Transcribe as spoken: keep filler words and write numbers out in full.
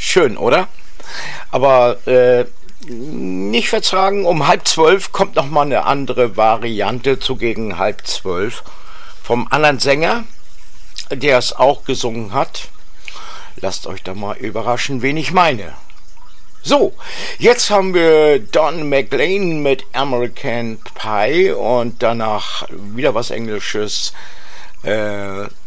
Schön, oder? Aber äh, nicht vertragen, um halb zwölf kommt noch mal eine andere Variante zu gegen halb zwölf vom anderen Sänger, der es auch gesungen hat. Lasst euch da mal überraschen, wen ich meine. So, jetzt haben wir Don McLean mit American Pie und danach wieder was Englisches. Äh,